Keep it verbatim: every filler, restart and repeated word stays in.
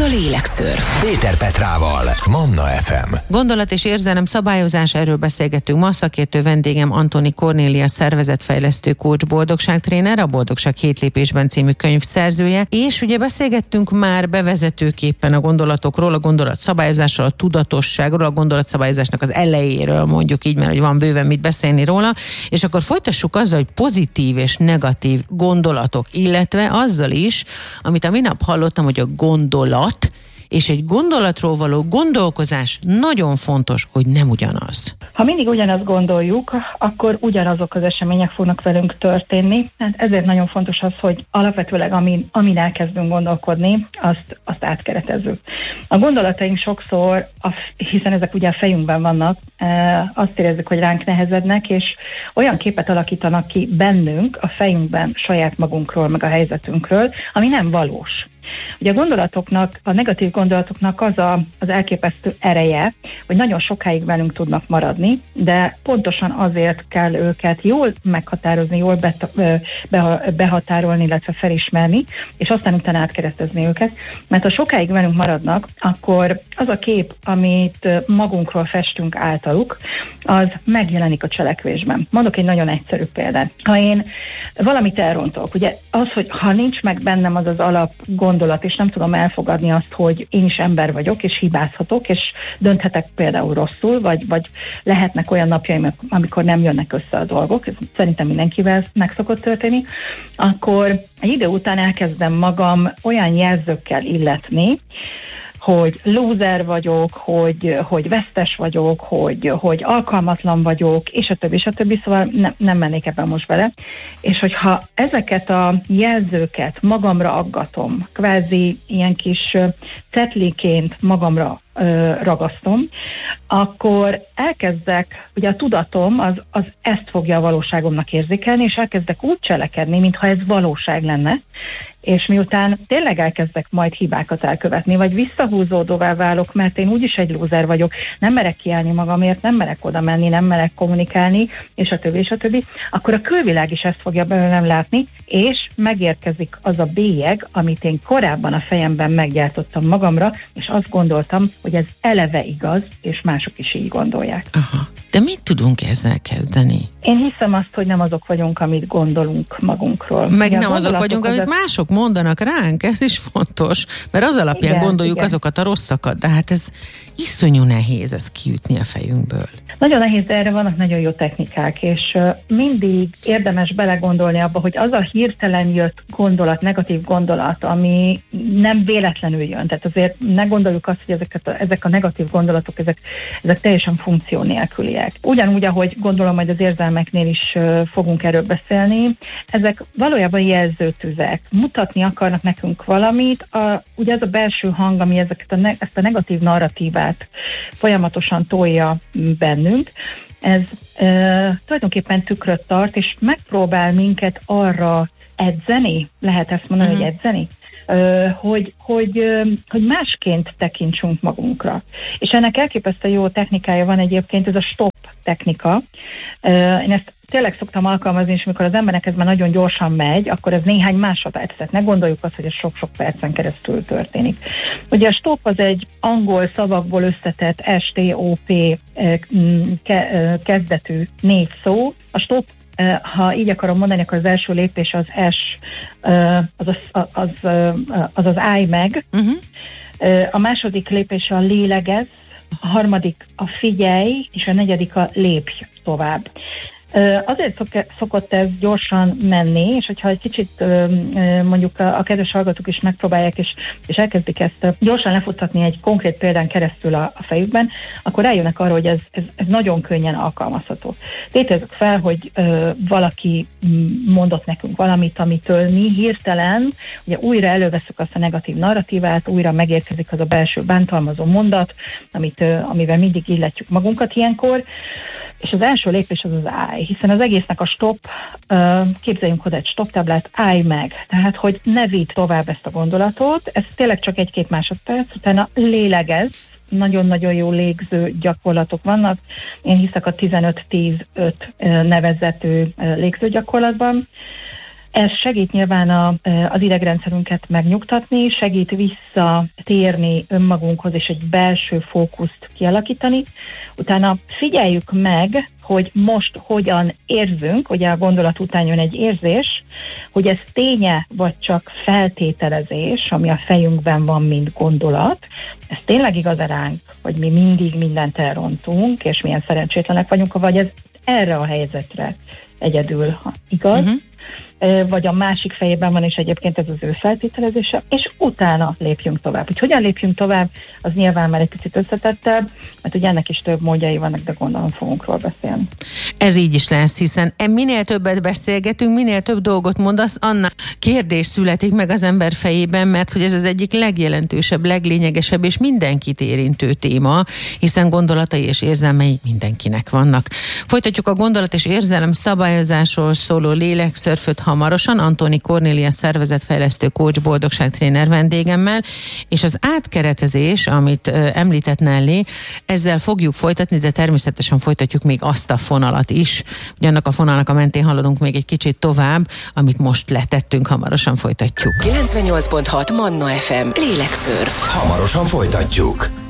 lélekszörf. Péter Petrával, Manna ef em. Gondolat és érzelem szabályozás, erről beszélgettünk ma. Szakértő vendégem Antoni Kornélia, szervezetfejlesztő coach, boldogságtréner, a Boldogság hét lépésben című könyv szerzője, és ugye beszélgettünk már bevezetőképpen a gondolatokról, a gondolatszabályozásról, a tudatosságról, a gondolatszabályozásnak az elejéről, mondjuk így, mert hogy van bőven mit beszélni róla, és akkor folytassuk azzal, hogy pozitív és negatív gondolatok, illetve azzal is, amit a minap hallottam, hogy a gondolat és egy gondolatról való gondolkozás nagyon fontos, hogy nem ugyanaz. Ha mindig ugyanazt gondoljuk, akkor ugyanazok az események fognak velünk történni. Hát ezért nagyon fontos az, hogy alapvetőleg amin, amin elkezdünk gondolkodni, azt, azt átkeretezzük. A gondolataink sokszor, a, hiszen ezek ugye a fejünkben vannak, e, azt érezzük, hogy ránk nehezednek, és olyan képet alakítanak ki bennünk, a fejünkben saját magunkról, meg a helyzetünkről, ami nem valós. Ugye a gondolatoknak, a negatív gondolatoknak az a, az elképesztő ereje, hogy nagyon sokáig velünk tudnak maradni, de pontosan azért kell őket jól meghatározni, jól beta, be, behatárolni, illetve felismerni, és aztán utána átkeresztezni őket, mert ha sokáig velünk maradnak, akkor az a kép, amit magunkról festünk általuk, az megjelenik a cselekvésben. Mondok egy nagyon egyszerű példát. Ha én valamit elrontok, ugye az, hogy ha nincs meg bennem az az alap gondolat, és nem tudom elfogadni azt, hogy én is ember vagyok, és hibázhatok, és dönthetek például rosszul, vagy, vagy lehetnek olyan napjaim, amikor nem jönnek össze a dolgok, ez szerintem mindenkivel meg szokott történni, akkor egy idő után elkezdem magam olyan jelzőkkel illetni, hogy lúzer vagyok, hogy, hogy vesztes vagyok, hogy, hogy alkalmatlan vagyok, és a többi, és a többi, szóval ne, nem mennék ebben most bele. És hogyha ezeket a jelzőket magamra aggatom, kvázi ilyen kis cetliként magamra ö, ragasztom, akkor elkezdek, ugye a tudatom az, az ezt fogja a valóságomnak érzékelni, és elkezdek úgy cselekedni, mintha ez valóság lenne, és miután tényleg elkezdek majd hibákat elkövetni, vagy visszahúzódóvá válok, mert én úgyis egy lúzer vagyok, nem merek kiállni magamért, nem merek oda menni, nem merek kommunikálni, és a többi, és a többi, akkor a külvilág is ezt fogja belőlem látni, és megérkezik az a bélyeg, amit én korábban a fejemben meggyártottam magamra, és azt gondoltam, hogy ez eleve igaz, és mások is így gondolják. Aha. De mit tudunk ezzel kezdeni? Én hiszem azt, hogy nem azok vagyunk, amit gondolunk magunkról. Meg nem azok vagyunk, amit az... mások mondanak ránk, ez is fontos, mert az alapján igen, gondoljuk igen. azokat a rosszakat, de hát ez iszonyú nehéz ezt kiütni a fejünkből. Nagyon nehéz, de erre vannak nagyon jó technikák, és mindig érdemes belegondolni abba, hogy az a hirtelen jött gondolat, negatív gondolat, ami nem véletlenül jön. Tehát azért ne gondoljuk azt, hogy ezeket a, ezek a negatív gondolatok, ezek, ezek teljesen funkció nélküliek. Ugyanúgy, ahogy gondolom, majd az érzelmeknél is fogunk erről beszélni, ezek valójában jelzőtüzek. Mutatni akarnak nekünk valamit, a, ugye ez a belső hang, ami ezeket a ne, ezt a negatív narratívát folyamatosan tolja bennünk, ez e, tulajdonképpen tükröt tart, és megpróbál minket arra edzeni, lehet ezt mondani, uh-huh. hogy edzeni, e, hogy, hogy, hogy másként tekintsünk magunkra. És ennek elképesztően jó technikája van egyébként, ez a stop technika. E, én ezt tényleg szoktam alkalmazni, és amikor az embernek ez már nagyon gyorsan megy, akkor ez néhány másodperc. Tehát ne gondoljuk azt, hogy ez sok-sok percen keresztül történik. Ugye a stop az egy angol szavakból összetett S T O P kezdetű négy szó. A stop, ha így akarom mondani, akkor az első lépés az S, az az, az, az, az állj meg. Uh-huh. A második lépés a lélegez, a harmadik a figyelj, és a negyedik a lépj tovább. Azért szok, szokott ez gyorsan menni, és hogyha egy kicsit mondjuk a, a kedves hallgatók is megpróbálják, és, és elkezdik ezt gyorsan lefuttatni egy konkrét példán keresztül a, a fejükben, akkor rájönnek arra, hogy ez, ez, ez nagyon könnyen alkalmazható. Tételezzük fel, hogy ö, valaki mondott nekünk valamit, amitől mi hirtelen, ugye újra előveszük azt a negatív narratívát, újra megérkezik az a belső bántalmazó mondat, amit, ö, amivel mindig illetjük magunkat ilyenkor, és az első lépés az az állj, hiszen az egésznek a stop, képzeljünk oda egy stop táblát, állj meg. Tehát, hogy ne vidd tovább ezt a gondolatot, ez tényleg csak egy-két másodperc, utána lélegez, nagyon-nagyon jó légző gyakorlatok vannak. Én hiszek a tizenöt tíz öt nevezetű légző gyakorlatban. Ez segít nyilván a, az idegrendszerünket megnyugtatni, segít visszatérni önmagunkhoz és egy belső fókuszt kialakítani. Utána figyeljük meg, hogy most hogyan érzünk, ugye a gondolat után jön egy érzés, hogy ez ténye vagy csak feltételezés, ami a fejünkben van, mint gondolat. Ez tényleg igaz ránk, hogy mi mindig mindent elrontunk, és milyen szerencsétlenek vagyunk, vagy ez erre a helyzetre egyedül igaz. Uh-huh. Vagy a másik fejében van, és egyébként ez az ő feltételezése, és utána lépjünk tovább. Hogy hogyan lépjünk tovább, az nyilván már egy picit összetettebb, mert ugye ennek is több módjai vannak, de gondolom fogunk róla beszélni. Ez így is lesz, hiszen minél többet beszélgetünk, minél több dolgot mondasz, annál kérdés születik meg az ember fejében, mert hogy ez az egyik legjelentősebb, leglényegesebb és mindenkit érintő téma, hiszen gondolatai és érzelmei mindenkinek vannak. Folytatjuk a gondolat és érzelem szabályozásról szóló lélekszörföt hamarosan Antoni Kornélia szervezetfejlesztő coach, boldogságtréner vendégemmel, és az átkeretezés, amit ö, említett Nelly, ezzel fogjuk folytatni, de természetesen folytatjuk még azt a fonalat is, hogy annak a fonalnak a mentén haladunk még egy kicsit tovább, amit most letettünk, hamarosan folytatjuk. kilencvennyolc pont hat Manna ef em. Lélekszörf. Hamarosan folytatjuk.